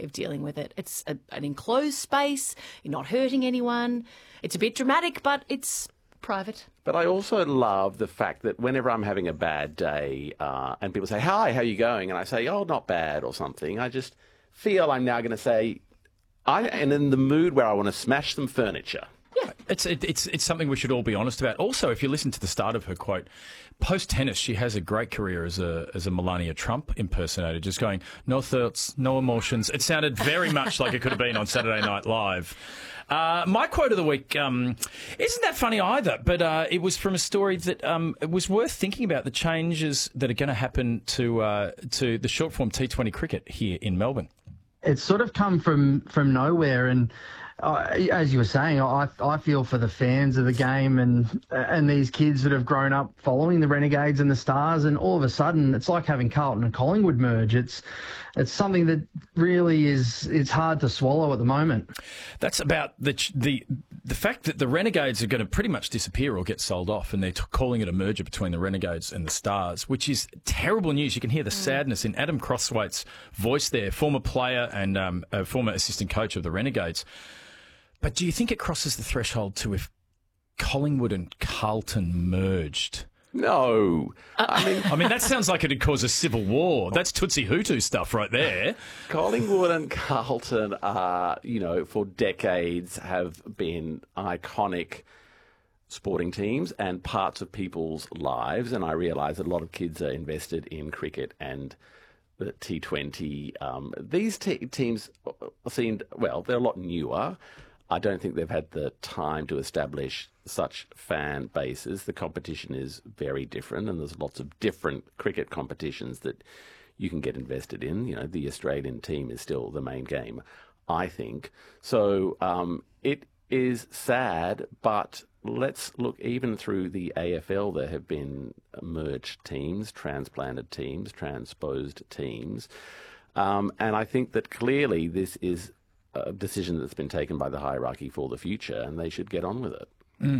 of dealing with it. It's an enclosed space. You're not hurting anyone. It's a bit dramatic, but it's private. But I also love the fact that whenever I'm having a bad day and people say, "Hi, how are you going?" and I say, "Oh, not bad," or something, I just feel I'm now going to say, and in the mood where I want to smash some furniture. Yeah, it's something we should all be honest about. Also, if you listen to the start of her quote, post-tennis, she has a great career as a Melania Trump impersonator, just going, no thoughts, no emotions. It sounded very much like it could have been on Saturday Night Live. My quote of the week isn't that funny either, but it was from a story that it was worth thinking about, the changes that are going to happen to the short-form T20 cricket here in Melbourne. It's sort of come from nowhere, and as you were saying, I feel for the fans of the game and these kids that have grown up following the Renegades and the Stars, and all of a sudden it's like having Carlton and Collingwood merge. It's something that really it's hard to swallow at the moment. That's about the fact that the Renegades are going to pretty much disappear or get sold off, and they're calling it a merger between the Renegades and the Stars, which is terrible news. You can hear the sadness in Adam Crosswaite's voice there, former player and a former assistant coach of the Renegades. But do you think it crosses the threshold to if Collingwood and Carlton merged? No. I mean, that sounds like it'd cause a civil war. That's Tootsie Hutu stuff right there. Collingwood and Carlton are, for decades have been iconic sporting teams and parts of people's lives. And I realise that a lot of kids are invested in cricket and the T20. These teams seemed, they're a lot newer. I don't think they've had the time to establish such fan bases. The competition is very different, and there's lots of different cricket competitions that you can get invested in. The Australian team is still the main game, I think. So it is sad, but let's look even through the AFL. There have been merged teams, transplanted teams, transposed teams. And I think that clearly this is a decision that's been taken by the hierarchy for the future, and they should get on with it.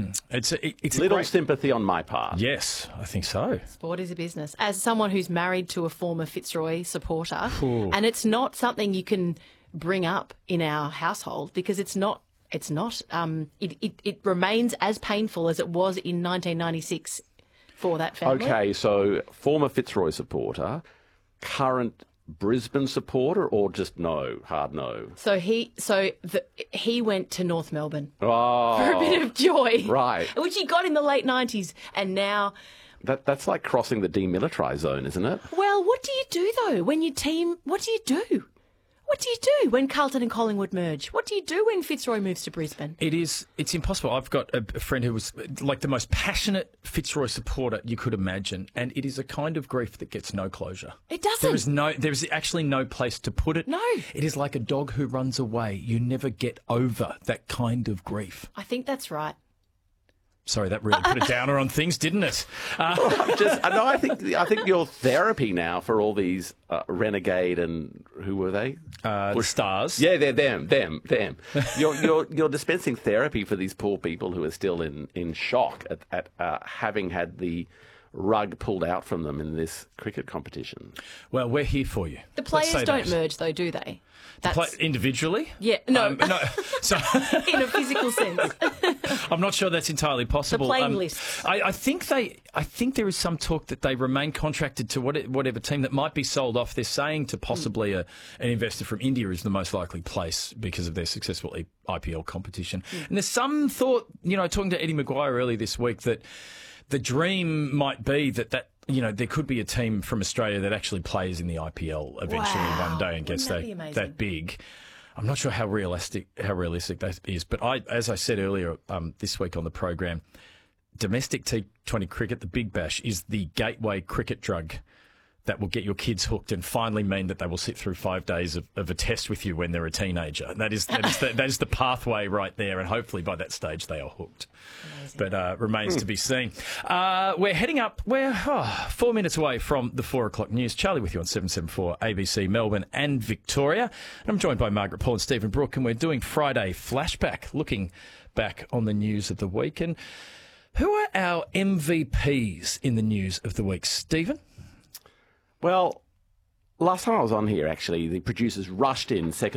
It's little sympathy on my part. Yes, I think so. Sport is a business. As someone who's married to a former Fitzroy supporter, and it's not something you can bring up in our household because it remains as painful as it was in 1996 for that family. Okay, so former Fitzroy supporter, current Brisbane supporter, or just hard no? So he went to North Melbourne for a bit of joy, right? Which he got in the late 90s, and now that's like crossing the demilitarised zone, isn't it? Well, what do you do though when your team? What do you do? What do you do when Carlton and Collingwood merge? What do you do when Fitzroy moves to Brisbane? It's impossible. I've got a friend who was like the most passionate Fitzroy supporter you could imagine, and it is a kind of grief that gets no closure. It doesn't. There is actually no place to put it. No. It is like a dog who runs away. You never get over that kind of grief. I think that's right. Sorry, that really put a downer on things, didn't it? I think your therapy now for all these renegade and who were they? The Stars. Yeah, they're them. You're dispensing therapy for these poor people who are still in shock at having had the rug pulled out from them in this cricket competition. Well, we're here for you. The players don't merge, though, do they? Individually? Yeah, no. No. So, in a physical sense. I'm not sure that's entirely possible. The playing lists. I think there is some talk that they remain contracted to whatever team that might be sold off. They're saying to possibly an investor from India is the most likely place because of their successful IPL competition. And there's some thought, talking to Eddie Maguire earlier this week, that the dream might be that there could be a team from Australia that actually plays in the IPL eventually one day and gets that big. I'm not sure how realistic that is, but as I said earlier this week on the program, domestic T20 cricket, the Big Bash, is the gateway cricket drug that will get your kids hooked and finally mean that they will sit through 5 days of a test with you when they're a teenager. That is the pathway right there, and hopefully by that stage they are hooked. Amazing. But remains to be seen. We're heading up. We're 4 minutes away from the 4 o'clock news. Charlie with you on 774 ABC Melbourne and Victoria. And I'm joined by Margaret Paul and Stephen Brooke, and we're doing Friday Flashback, looking back on the news of the week. And who are our MVPs in the news of the week, Stephen? Well, last time I was on here, actually, the producers rushed in second